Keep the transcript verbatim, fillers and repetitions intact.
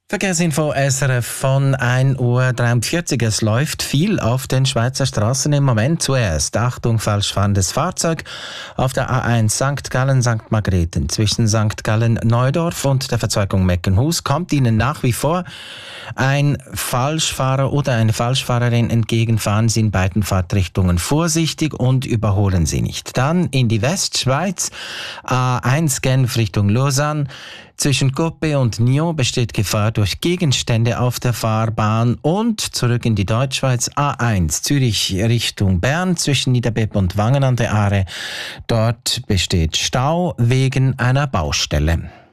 Verkehrsinfo S R F von ein Uhr dreiundvierzig. Es läuft viel auf den Schweizer Straßen im Moment. Zuerst, Achtung, falsch fahrendes Fahrzeug auf der A eins Sankt Gallen Sankt Margrethen. Zwischen Sankt Gallen Neudorf und der Verzweigung Meckenhus kommt Ihnen nach wie vor ein Falschfahrer oder eine Falschfahrerin entgegen. Fahren Sie in beiden Fahrtrichtungen vorsichtig und überholen Sie nicht. Dann in die Westschweiz, A eins Genf Richtung Lausanne. Zwischen Coppe und Nyon besteht Gefahr durch Gegenstände auf der Fahrbahn. Und zurück in die Deutschschweiz, A eins Zürich Richtung Bern zwischen Niederbepp und Wangen an der Aare. Dort besteht Stau wegen einer Baustelle.